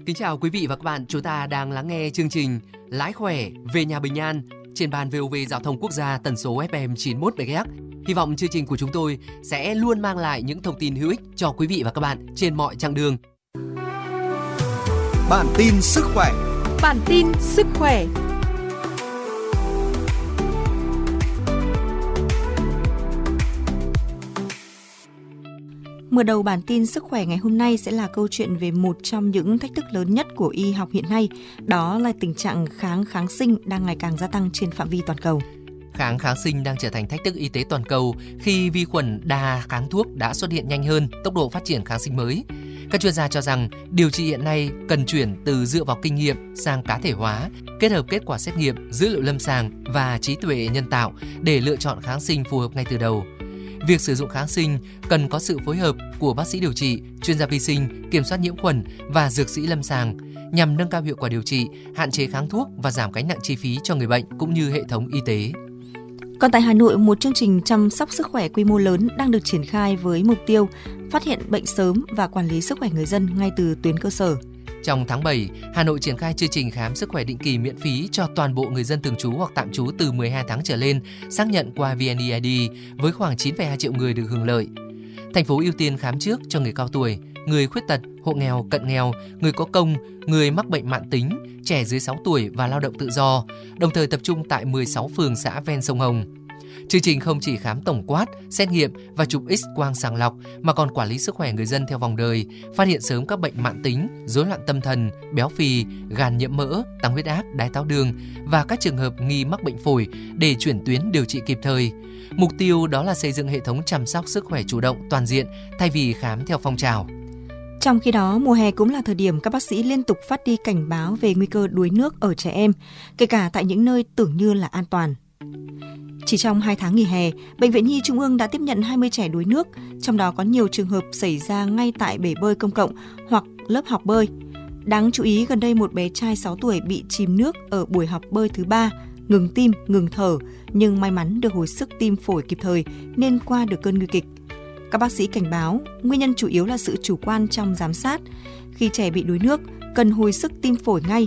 Kính chào quý vị và các bạn, chúng ta đang lắng nghe chương trình Lái khỏe về nhà bình an trên ban VOV Giao thông Quốc gia tần số FM 91 MHz. Hy vọng chương trình của chúng tôi sẽ luôn mang lại những thông tin hữu ích cho quý vị và các bạn trên mọi chặng đường. Bản tin sức khỏe. Bản tin sức khỏe. Mở đầu bản tin sức khỏe ngày hôm nay sẽ là câu chuyện về một trong những thách thức lớn nhất của y học hiện nay, đó là tình trạng kháng sinh đang ngày càng gia tăng trên phạm vi toàn cầu. Kháng sinh đang trở thành thách thức y tế toàn cầu khi vi khuẩn đa kháng thuốc đã xuất hiện nhanh hơn tốc độ phát triển kháng sinh mới. Các chuyên gia cho rằng điều trị hiện nay cần chuyển từ dựa vào kinh nghiệm sang cá thể hóa, kết hợp kết quả xét nghiệm, dữ liệu lâm sàng và trí tuệ nhân tạo để lựa chọn kháng sinh phù hợp ngay từ đầu. Việc sử dụng kháng sinh cần có sự phối hợp của bác sĩ điều trị, chuyên gia vi sinh, kiểm soát nhiễm khuẩn và dược sĩ lâm sàng nhằm nâng cao hiệu quả điều trị, hạn chế kháng thuốc và giảm gánh nặng chi phí cho người bệnh cũng như hệ thống y tế. Còn tại Hà Nội, một chương trình chăm sóc sức khỏe quy mô lớn đang được triển khai với mục tiêu phát hiện bệnh sớm và quản lý sức khỏe người dân ngay từ tuyến cơ sở. Trong tháng 7, Hà Nội triển khai chương trình khám sức khỏe định kỳ miễn phí cho toàn bộ người dân thường trú hoặc tạm trú từ 12 tháng trở lên, xác nhận qua VNeID với khoảng 9,2 triệu người được hưởng lợi. Thành phố ưu tiên khám trước cho người cao tuổi, người khuyết tật, hộ nghèo, cận nghèo, người có công, người mắc bệnh mãn tính, trẻ dưới 6 tuổi và lao động tự do, đồng thời tập trung tại 16 phường xã ven sông Hồng. Chương trình không chỉ khám tổng quát, xét nghiệm và chụp X-quang sàng lọc mà còn quản lý sức khỏe người dân theo vòng đời, phát hiện sớm các bệnh mãn tính, rối loạn tâm thần, béo phì, gan nhiễm mỡ, tăng huyết áp, đái tháo đường và các trường hợp nghi mắc bệnh phổi để chuyển tuyến điều trị kịp thời. Mục tiêu đó là xây dựng hệ thống chăm sóc sức khỏe chủ động toàn diện thay vì khám theo phong trào. Trong khi đó, mùa hè cũng là thời điểm các bác sĩ liên tục phát đi cảnh báo về nguy cơ đuối nước ở trẻ em, kể cả tại những nơi tưởng như là an toàn. Chỉ trong 2 tháng nghỉ hè, Bệnh viện Nhi Trung ương đã tiếp nhận 20 trẻ đuối nước, trong đó có nhiều trường hợp xảy ra ngay tại bể bơi công cộng hoặc lớp học bơi. Đáng chú ý, gần đây một bé trai 6 tuổi bị chìm nước ở buổi học bơi thứ 3, ngừng tim, ngừng thở, nhưng may mắn được hồi sức tim phổi kịp thời nên qua được cơn nguy kịch. Các bác sĩ cảnh báo, nguyên nhân chủ yếu là sự chủ quan trong giám sát. Khi trẻ bị đuối nước, cần hồi sức tim phổi ngay